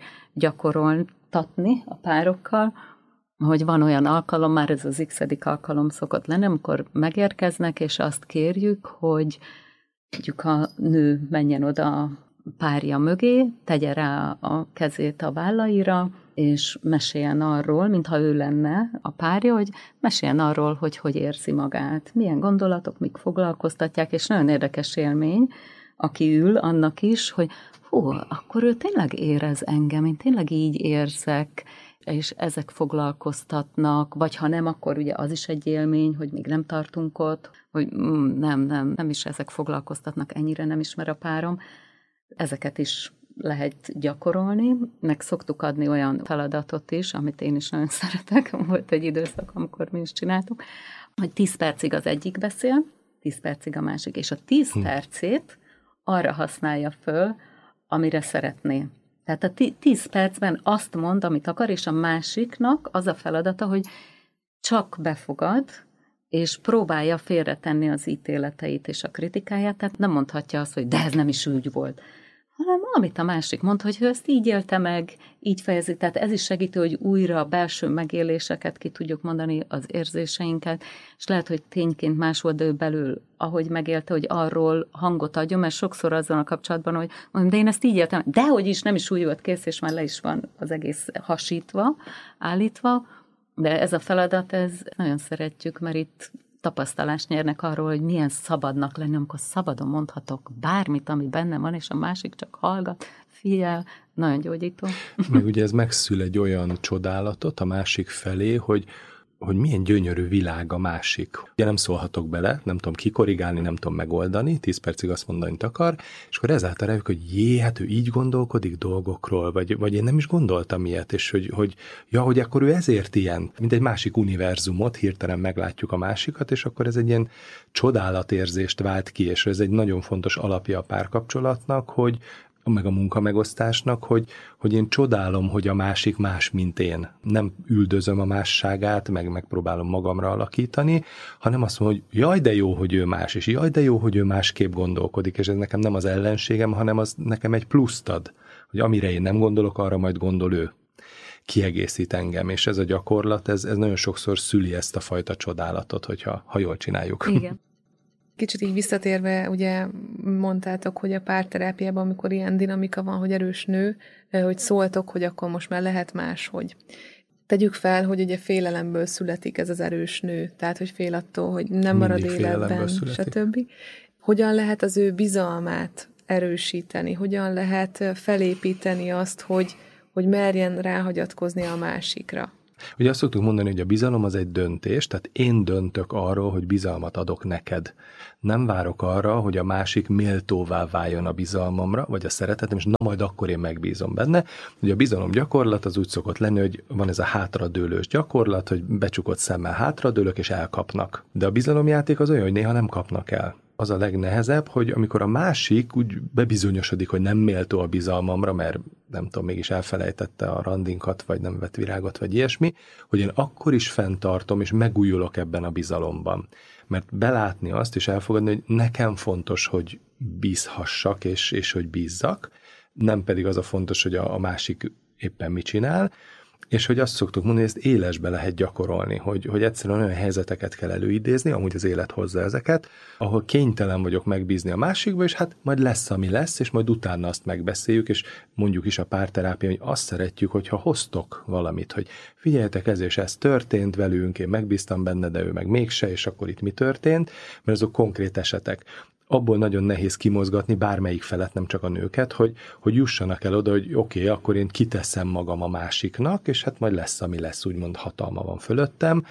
gyakoroltatni a párokkal, hogy van olyan alkalom, már ez az x-edik alkalom szokott lenni, amikor megérkeznek, és azt kérjük, hogy mondjuk a nő menjen oda a párja mögé, tegye rá a kezét a vállaira, és meséljen arról, mintha ő lenne a párja, hogy meséljen arról, hogy hogy érzi magát, milyen gondolatok, mik foglalkoztatják, és nagyon érdekes élmény, aki ül, annak is, hogy hú, akkor ő tényleg érez engem, én tényleg így érzek, és ezek foglalkoztatnak, vagy ha nem, akkor ugye az is egy élmény, hogy még nem tartunk ott, hogy mm, nem, nem, nem is ezek foglalkoztatnak, ennyire nem ismer a párom. Ezeket is lehet gyakorolni, meg szoktuk adni olyan feladatot is, amit én is nagyon szeretek, volt egy időszak, amikor mi is csináltuk, hogy tíz percig az egyik beszél, tíz percig a másik, és a tíz hm. percét arra használja föl, amire szeretné. Tehát a tíz percben azt mond, amit akar, és a másiknak az a feladata, hogy csak befogad, és próbálja félretenni az ítéleteit és a kritikáját, tehát nem mondhatja azt, hogy de ez nem is úgy volt, hanem amit a másik mond, hogy ő ezt így élte meg, így fejezi, tehát ez is segíti, hogy újra a belső megéléseket ki tudjuk mondani, az érzéseinket, és lehet, hogy tényként más volt, de ő belül, ahogy megélte, hogy arról hangot adjon, mert sokszor azon a kapcsolatban, hogy mondom, de én ezt így éltem, dehogy is, nem is úgy volt kész, és már le is van az egész hasítva, állítva, de ez a feladat, ez nagyon szeretjük, mert itt tapasztalást nyernek arról, hogy milyen szabadnak lenni, amikor szabadon mondhatok bármit, ami bennem van, és a másik csak hallgat, figyel, nagyon gyógyító. Meg ugye ez megszül egy olyan csodálatot a másik felé, hogy hogy milyen gyönyörű világ a másik. Ugye nem szólhatok bele, nem tudom kikorrigálni, nem tudom megoldani, tíz percig azt mondani, amit akar, és akkor ezáltal rájövök, hogy jé, hát ő így gondolkodik dolgokról, vagy, vagy én nem is gondoltam ilyet, és hogy, hogy ja, hogy akkor ő ezért ilyen, mint egy másik univerzumot, hirtelen meglátjuk a másikat, és akkor ez egy ilyen csodálatérzést vált ki, és ez egy nagyon fontos alapja a párkapcsolatnak, hogy meg a munkamegosztásnak, hogy, hogy én csodálom, hogy a másik más, mint én. Nem üldözöm a másságát, meg megpróbálom magamra alakítani, hanem azt mondom, hogy jaj, de jó, hogy ő más, és jaj, de jó, hogy ő másképp gondolkodik, és ez nekem nem az ellenségem, hanem az nekem egy pluszt ad, hogy amire én nem gondolok, arra majd gondol ő. Kiegészít engem, és ez a gyakorlat, ez, ez nagyon sokszor szüli ezt a fajta csodálatot, hogyha ha jól csináljuk. Igen. Kicsit így visszatérve, ugye mondtátok, hogy a párterápiában, amikor ilyen dinamika van, hogy erős nő, hogy szóltok, hogy akkor most már lehet máshogy. Tegyük fel, hogy ugye félelemből születik ez az erős nő, tehát hogy fél attól, hogy nem marad életben, stb. Hogyan lehet az ő bizalmát erősíteni? Hogyan lehet felépíteni azt, hogy, hogy merjen ráhagyatkozni a másikra? Ugye azt szoktuk mondani, hogy a bizalom az egy döntés, tehát én döntök arról, hogy bizalmat adok neked. Nem várok arra, hogy a másik méltóvá váljon a bizalmamra, vagy a szeretetem, és na majd akkor én megbízom benne. Ugye a bizalom gyakorlat az úgy szokott lenni, hogy van ez a hátradőlős gyakorlat, hogy becsukott szemmel hátradőlök, és elkapnak. De a bizalomjáték az olyan, hogy néha nem kapnak el. Az a legnehezebb, hogy amikor a másik úgy bebizonyosodik, hogy nem méltó a bizalmamra, mert nem tudom, mégis elfelejtette a randinkat, vagy nem vett virágot, vagy ilyesmi, hogy én akkor is fenntartom, és megújulok ebben a bizalomban. Mert belátni azt, és elfogadni, hogy nekem fontos, hogy bízhassak, és, és hogy bízzak, nem pedig az a fontos, hogy a, a másik éppen mit csinál, és hogy azt szoktuk mondani, hogy ezt élesbe lehet gyakorolni, hogy, hogy egyszerűen olyan helyzeteket kell előidézni, amúgy az élet hozza ezeket, ahol kénytelen vagyok megbízni a másikba, és hát majd lesz, ami lesz, és majd utána azt megbeszéljük, és mondjuk is a párterápia, hogy azt szeretjük, hogyha hoztok valamit, hogy figyeljetek, ez és ez történt velünk, én megbíztam benne, de ő meg mégse, és akkor itt mi történt, mert azok konkrét esetek. Abból nagyon nehéz kimozgatni bármelyik felet, nem csak a nőket, hogy, hogy jussanak el oda, hogy oké, okay, akkor én kiteszem magam a másiknak, és hát majd lesz, ami lesz, úgymond hatalma van fölöttem,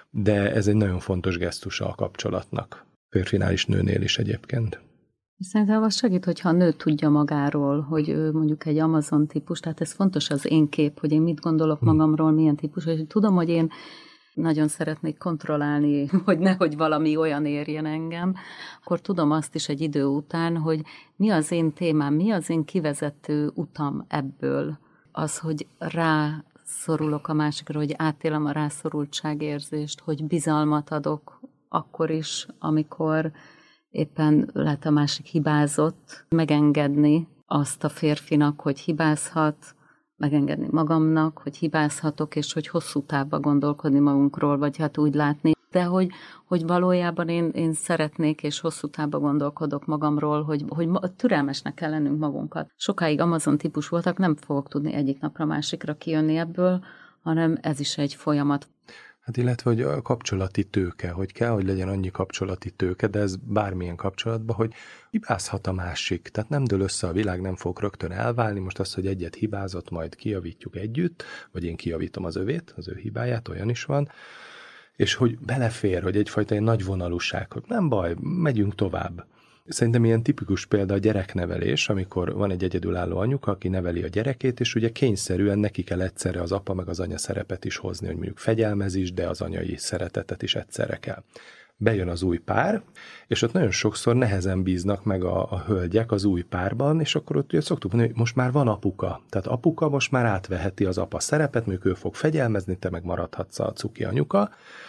de ez egy nagyon fontos gesztusa a kapcsolatnak. Férfinál is, nőnél is egyébként. Szerintem az segít, hogyha a nő tudja magáról, hogy ő mondjuk egy Amazon típus, tehát ez fontos az én kép, hogy én mit gondolok magamról, milyen típus, és tudom, hogy én nagyon szeretnék kontrollálni, hogy nehogy valami olyan érjen engem, akkor tudom azt is egy idő után, hogy mi az én témám, mi az én kivezető utam ebből. Az, hogy rászorulok a másikra, hogy átélem a rászorultságérzést, hogy bizalmat adok akkor is, amikor éppen lehet a másik hibázott, megengedni azt a férfinak, hogy hibázhat, megengedni magamnak, hogy hibázhatok, és hogy hosszú távban gondolkodni magunkról, vagy hát úgy látni, de hogy, hogy valójában én, én szeretnék, és hosszú távban gondolkodok magamról, hogy, hogy türelmesnek kell lennünk magunkat. Sokáig Amazon típus voltak, nem fogok tudni egyik napra másikra kijönni ebből, hanem ez is egy folyamat. Hát illetve, hogy a kapcsolati tőke, hogy kell, hogy legyen annyi kapcsolati tőke, de ez bármilyen kapcsolatban, hogy hibázhat a másik, tehát nem dől össze a világ, nem fog rögtön elválni, most az, hogy egyet hibázott, majd kijavítjuk együtt, vagy én kijavítom az övét, az ő hibáját, olyan is van, és hogy belefér, hogy egyfajta egy nagy vonalúság, hogy nem baj, megyünk tovább. Szerintem ilyen tipikus példa a gyereknevelés, amikor van egy egyedülálló anyuka, aki neveli a gyerekét, és ugye kényszerűen neki kell egyszerre az apa meg az anya szerepet is hozni, hogy mondjuk fegyelmez is, de az anyai szeretetet is egyszerre kell. Bejön az új pár, és ott nagyon sokszor nehezen bíznak meg a, a hölgyek az új párban, és akkor ott ugye szoktuk mondani, hogy most már van apuka. Tehát apuka most már átveheti az apa szerepet, mondjuk ő fog fegyelmezni, te meg maradhatsz a cuki anyuka.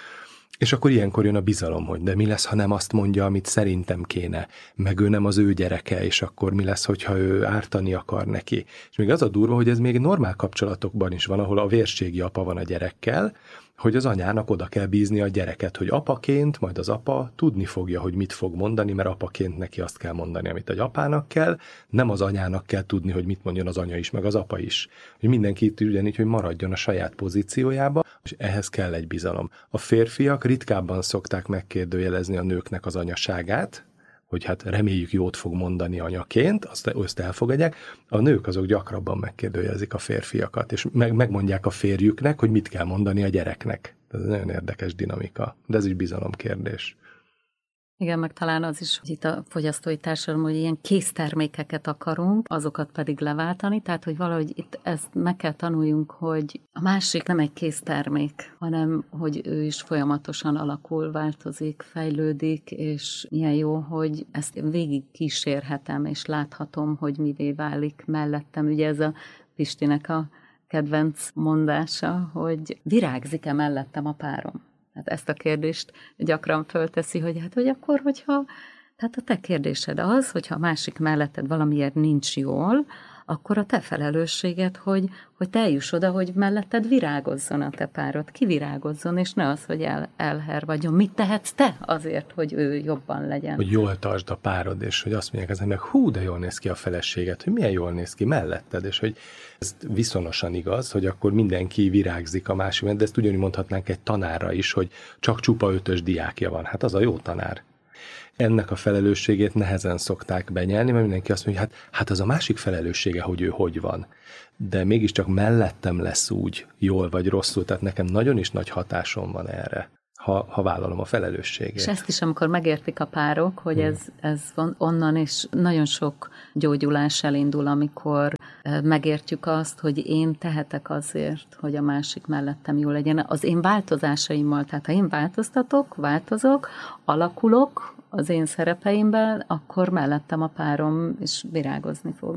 És akkor ilyenkor jön a bizalom, hogy de mi lesz, ha nem azt mondja, amit szerintem kéne, meg ő nem az ő gyereke, és akkor mi lesz, hogyha ő ártani akar neki. És még az a durva, hogy ez még normál kapcsolatokban is van, ahol a vérségi apa van a gyerekkel, hogy az anyának oda kell bízni a gyereket, hogy apaként, majd az apa tudni fogja, hogy mit fog mondani, mert apaként neki azt kell mondani, amit egy apának kell, nem az anyának kell tudni, hogy mit mondjon az anya is, meg az apa is. Hogy mindenki itt ugyanígy, hogy maradjon a saját pozíciójába, és ehhez kell egy bizalom. A férfiak ritkábban szokták megkérdőjelezni a nőknek az anyaságát, hogy hát reméljük jót fog mondani anyaként, azt, azt elfogadják. A nők azok gyakrabban megkérdőjelezik a férfiakat, és meg, megmondják a férjüknek, hogy mit kell mondani a gyereknek. Ez egy nagyon érdekes dinamika, de ez is bizalomkérdés. Igen, meg talán az is, hogy itt a fogyasztói társadalom, hogy ilyen késztermékeket akarunk, azokat pedig leváltani, tehát hogy valahogy itt ezt meg kell tanuljunk, hogy a másik nem egy késztermék, hanem hogy ő is folyamatosan alakul, változik, fejlődik, és milyen jó, hogy ezt végig kísérhetem, és láthatom, hogy mivé válik mellettem. Ugye ez a Pistinek a kedvenc mondása, hogy virágzik-e mellettem a párom? Hát ezt a kérdést gyakran fölteszi, hogy hát, hogy akkor, hogyha, tehát a te kérdésed az, hogyha a másik melletted valamiért nincs jól, akkor a te felelősséged, hogy, hogy te eljuss oda, hogy melletted virágozzon a te párod, kivirágozzon, és ne az, hogy el, elhervadjon. Mit tehetsz te azért, hogy ő jobban legyen? Hogy jól tartsd a párod, és hogy azt mondják az emberek, hú, de jól néz ki a feleséget, hogy milyen jól néz ki melletted, és hogy ez viszonosan igaz, hogy akkor mindenki virágzik a másik, de ezt ugyanúgy mondhatnánk egy tanárra is, hogy csak csupa ötös diákja van. Hát az a jó tanár. Ennek a felelősségét nehezen szokták benyelni, mert mindenki azt mondja, hogy hát, hát az a másik felelőssége, hogy ő hogy van. De mégiscsak mellettem lesz úgy, jól vagy rosszul, tehát nekem nagyon is nagy hatásom van erre, ha, ha vállalom a felelősségét. És ezt is, amikor megértik a párok, hogy hmm. ez, ez van onnan, és nagyon sok gyógyulás elindul, amikor megértjük azt, hogy én tehetek azért, hogy a másik mellettem jó legyen. Az én változásaimmal, tehát ha én változtatok, változok, alakulok az én szerepeimben, akkor mellettem a párom is virágozni fog.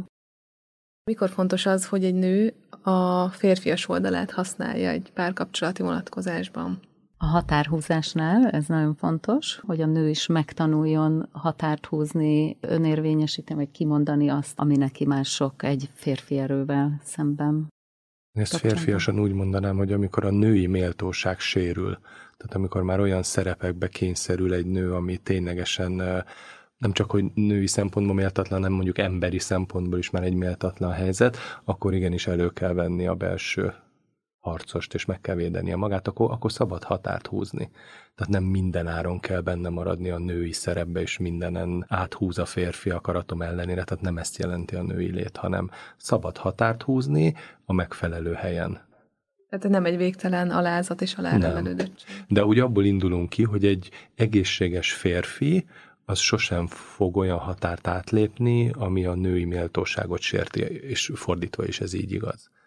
Mikor fontos az, hogy egy nő a férfias oldalát használja egy párkapcsolati vonatkozásban? A határhúzásnál ez nagyon fontos, hogy a nő is megtanuljon határt húzni, önérvényesíteni, vagy kimondani azt, ami neki már sok egy férfi erővel szemben. Ezt férfiasan úgy mondanám, hogy amikor a női méltóság sérül, tehát amikor már olyan szerepekbe kényszerül egy nő, ami ténylegesen nem csak, hogy női szempontból méltatlan, hanem mondjuk emberi szempontból is már egy méltatlan helyzet, akkor igenis elő kell venni a belső harcost, és meg kell védenie magát, akkor, akkor szabad határt húzni. Tehát nem minden áron kell benne maradni a női szerepbe, és mindenen áthúz a férfi akaratom ellenére, tehát nem ezt jelenti a női lét, hanem szabad határt húzni a megfelelő helyen. Tehát nem egy végtelen alázat és alárendelődöttség. De úgy abból indulunk ki, hogy egy egészséges férfi az sosem fog olyan határt átlépni, ami a női méltóságot sérti, és fordítva is ez így igaz.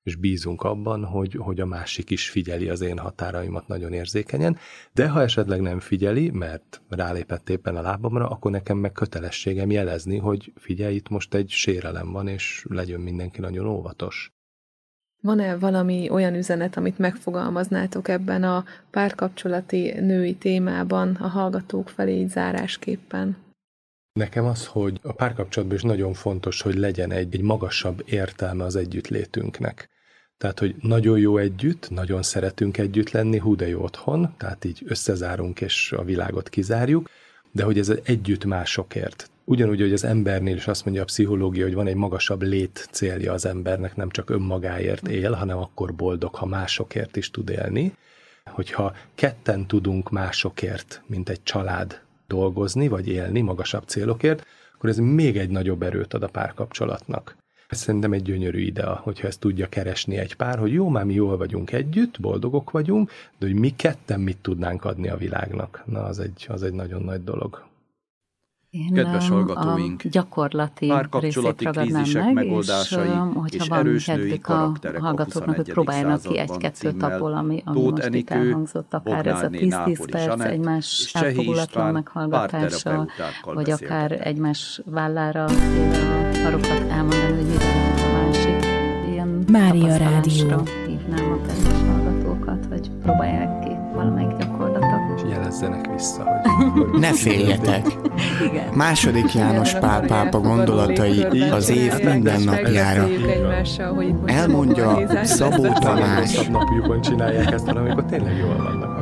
és bízunk abban, hogy, hogy a másik is figyeli az én határaimat nagyon érzékenyen, de ha esetleg nem figyeli, mert rálépett éppen a lábamra, akkor nekem meg kötelességem jelezni, hogy figyelj, itt most egy sérelem van, és legyen mindenki nagyon óvatos. Van-e valami olyan üzenet, amit megfogalmaznátok ebben a párkapcsolati női témában a hallgatók felé így zárásképpen? Nekem az, hogy a párkapcsolatban is nagyon fontos, hogy legyen egy, egy magasabb értelme az együttlétünknek. Tehát, hogy nagyon jó együtt, nagyon szeretünk együtt lenni, hú de jó otthon, tehát így összezárunk és a világot kizárjuk, de hogy ez együtt másokért. Ugyanúgy, hogy az embernél is azt mondja a pszichológia, hogy van egy magasabb lét célja az embernek, nem csak önmagáért él, hanem akkor boldog, ha másokért is tud élni. Hogyha ketten tudunk másokért, mint egy család dolgozni, vagy élni magasabb célokért, akkor ez még egy nagyobb erőt ad a párkapcsolatnak. Ez szerintem egy gyönyörű idea, hogyha ezt tudja keresni egy pár, hogy jó, már mi jól vagyunk együtt, boldogok vagyunk, de hogy mi ketten mit tudnánk adni a világnak. Na, az egy, az egy nagyon nagy dolog. Én Kedves hallgatóink, a gyakorlati párkapcsolati krízisek meg, megoldásai és, és erős női karakterek a huszonegyedik próbáljanak ki egy-kettőt abból, ami, ami Tóth most Enikő, itt elhangzott, akár ez a tíz-tíz perc egymás elfogulatlan meghallgatása, vagy akár egymás vállára a karokat elmondani, hogy mire lehet a másik. Ilyen Mária Rádió. Hívnám a kedves hallgatókat, hogy próbálják ki valamelyik gyakorlatot. És jelezzenek vissza, hogy... Ne féljetek! Igen. Második János Pál pápa gondolatai az év minden napjára. Elmondja Szabó Tamás. Rosszabb napjukon csinálják ezt, hanem amikor tényleg jól vannak.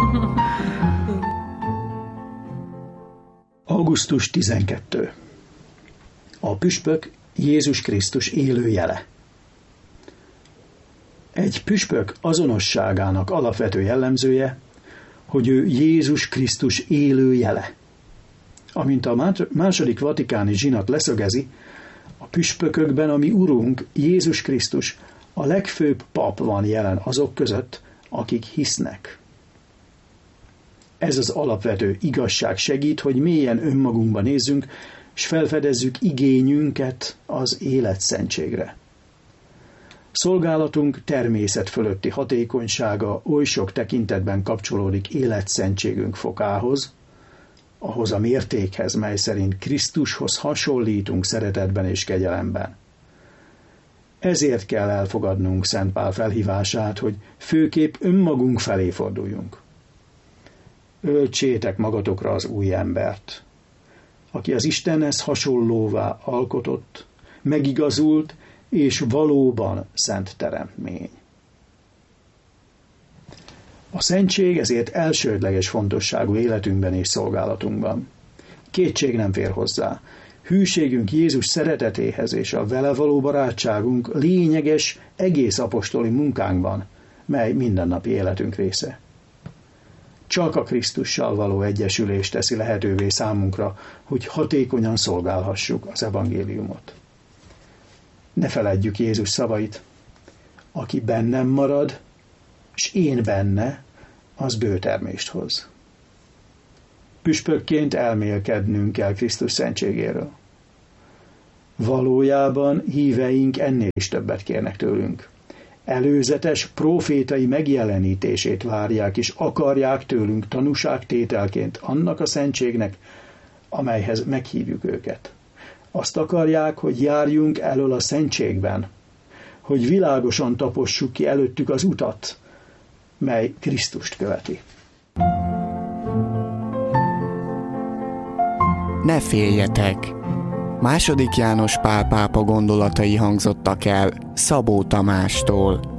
augusztus tizenkettő. A püspök Jézus Krisztus élő jele. Egy püspök azonosságának alapvető jellemzője, hogy ő Jézus Krisztus élő jele. Amint a második vatikáni zsinat leszögezi, a püspökökben a mi Urunk, Jézus Krisztus, a legfőbb pap van jelen azok között, akik hisznek. Ez az alapvető igazság segít, hogy mélyen önmagunkba nézzünk, és felfedezzük igényünket az életszentségre. Szolgálatunk természet fölötti hatékonysága oly sok tekintetben kapcsolódik életszentségünk fokához, ahhoz a mértékhez, mely szerint Krisztushoz hasonlítunk szeretetben és kegyelemben. Ezért kell elfogadnunk Szent Pál felhívását, hogy főképp önmagunk felé forduljunk. Öltsétek magatokra az új embert, aki az Istenhez hasonlóvá alkotott, megigazult és valóban szent teremtmény. A szentség ezért elsődleges fontosságú életünkben és szolgálatunkban. Kétség nem fér hozzá. Hűségünk Jézus szeretetéhez és a vele való barátságunk lényeges egész apostoli munkánkban, mely mindennapi életünk része. Csak a Krisztussal való egyesülés teszi lehetővé számunkra, hogy hatékonyan szolgálhassuk az evangéliumot. Ne feledjük Jézus szavait. Aki bennem marad, s én benne, az bő termést hoz. Püspökként elmélkednünk kell Krisztus szentségéről. Valójában híveink ennél is többet kérnek tőlünk. Előzetes prófétai megjelenítését várják és akarják tőlünk tanúságtételként annak a szentségnek, amelyhez meghívjuk őket. Azt akarják, hogy járjunk elől a szentségben, hogy világosan tapossuk ki előttük az utat, mely Krisztust követi. Ne féljetek! Második János Pál pápa gondolatai hangzottak el Szabó Tamástól.